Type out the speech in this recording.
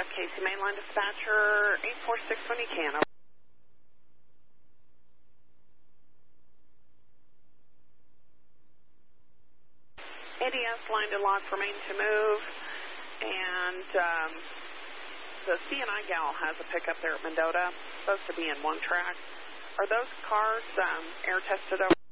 Casey Mainline Dispatcher 846 when you can. ADS line to log for main to move, and the CNI gal has a pickup there at Mendota, supposed to be in one track. Are those cars air tested over?